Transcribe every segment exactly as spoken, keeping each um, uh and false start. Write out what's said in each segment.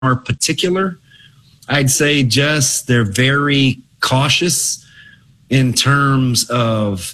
more particular. I'd say just they're very cautious in terms of,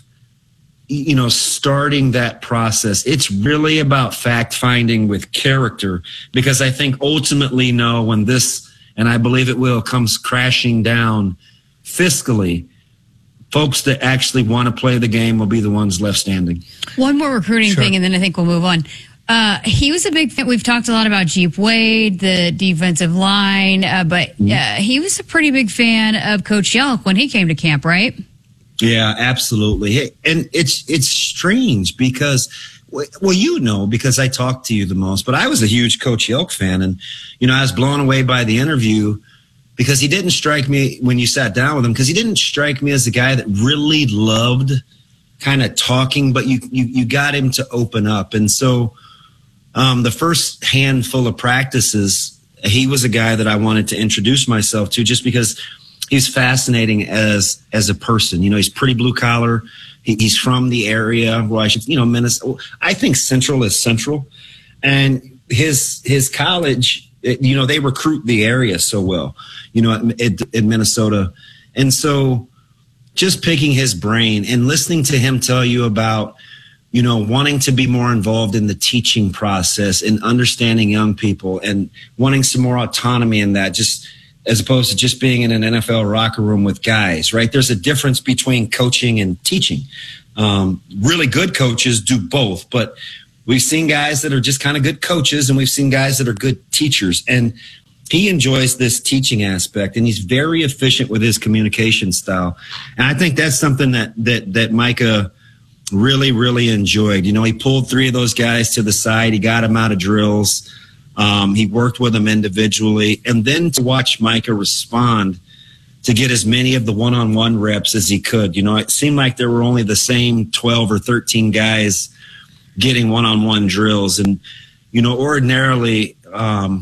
you know, starting that process. It's really about fact finding with character, because I think ultimately, no, when this, and I believe it will, comes crashing down fiscally, folks that actually want to play the game will be the ones left standing. One more recruiting sure. thing, and then I think we'll move on. Uh, he was a big fan. We've talked a lot about Jeep Wade, the defensive line, uh, but uh, he was a pretty big fan of Coach Yelk when he came to camp, right? Yeah, absolutely. And it's it's strange because, well, you know, because I talk to you the most, but I was a huge Coach Yelk fan. And, you know, I was blown away by the interview because he didn't strike me when you sat down with him, because he didn't strike me as a guy that really loved kind of talking, but you, you, you got him to open up. And so um, the first handful of practices, he was a guy that I wanted to introduce myself to, just because he's fascinating as as a person. You know, he's pretty blue collar. He, he's from the area. Well, I should, you know, Minnesota. I think Central is Central, and his his college. It, you know, they recruit the area so well. You know, in Minnesota, and so just picking his brain and listening to him tell you about, you know, wanting to be more involved in the teaching process and understanding young people and wanting some more autonomy in that, just as opposed to just being in an N F L locker room with guys, right? There's a difference between coaching and teaching. Um, really good coaches do both, but we've seen guys that are just kind of good coaches, and we've seen guys that are good teachers. And he enjoys this teaching aspect, and he's very efficient with his communication style. And I think that's something that that that Micah really, really enjoyed. You know, he pulled three of those guys to the side. He got them out of drills. Um, he worked with them individually. And then to watch Micah respond to get as many of the one-on-one reps as he could. You know, it seemed like there were only the same twelve or thirteen guys getting one-on-one drills. And, you know, ordinarily, um,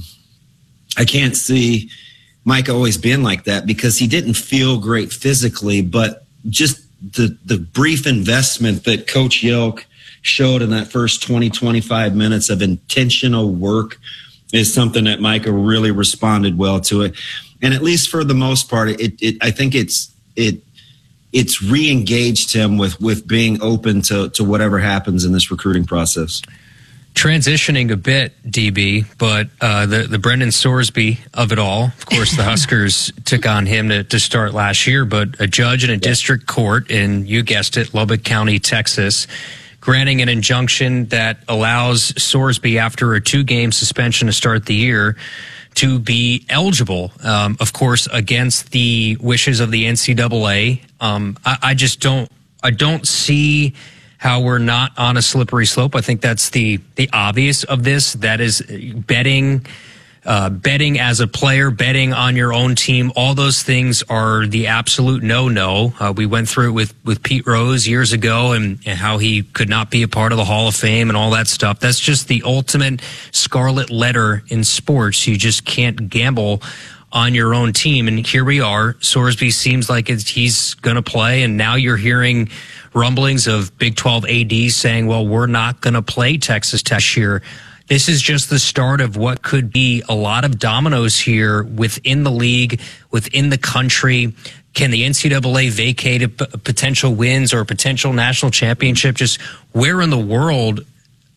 I can't see Micah always being like that, because he didn't feel great physically, but just the the brief investment that Coach Yelk showed in that first twenty, twenty-five minutes of intentional work is something that Micah really responded well to it. And at least for the most part, it, it I think it's it it's re-engaged him with with being open to to whatever happens in this recruiting process. Transitioning a bit, D B, but uh, the, the Brendan Sorsby of it all. Of course, the Huskers took on him to, to start last year, but a judge in a yeah. district court in, you guessed it, Lubbock County, Texas, granting an injunction that allows Sorsby, after a two-game suspension to start the year, to be eligible, um, of course, against the wishes of the N C double A. Um, I, I just don't, I don't see how we're not on a slippery slope. I think that's the the obvious of this. That is betting, uh, betting as a player, betting on your own team. All those things are the absolute no-no. Uh, we went through it with, with Pete Rose years ago, and, and how he could not be a part of the Hall of Fame and all that stuff. That's just the ultimate scarlet letter in sports. You just can't gamble on your own team. And here we are. Sorsby seems like it's, he's going to play, and now you're hearing rumblings of Big twelve A Ds saying, well, we're not going to play Texas Tech this year. This is just the start of what could be a lot of dominoes here within the league, within the country. Can the N C double A vacate a p- potential wins or a potential national championship? Just where in the world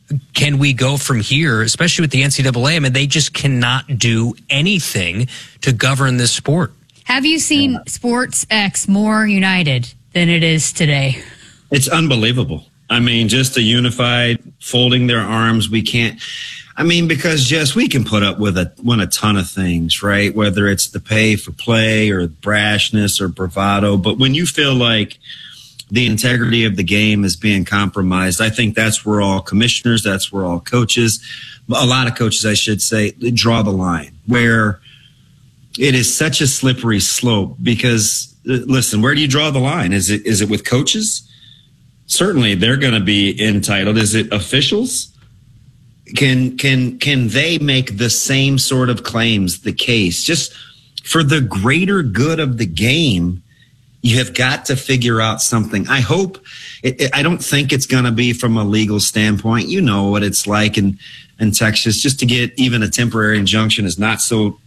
can we go from here, especially with the N C double A? I mean, they just cannot do anything to govern this sport. Have you seen yeah. Sports X more united than it is today? It's unbelievable. I mean, just a unified, folding their arms. We can't, I mean, because Jess, we can put up with a, with a ton of things, right? Whether it's the pay for play or brashness or bravado. But when you feel like the integrity of the game is being compromised, I think that's where all commissioners, that's where all coaches, a lot of coaches, I should say, draw the line, where it is such a slippery slope. Because, listen, where do you draw the line? Is it is it with coaches? Certainly, they're going to be entitled. Is it officials? Can can can they make the same sort of claims? The case, just for the greater good of the game, you have got to figure out something. I hope. It, it, I don't think it's going to be from a legal standpoint. You know what it's like, and in Texas just to get even a temporary injunction is not so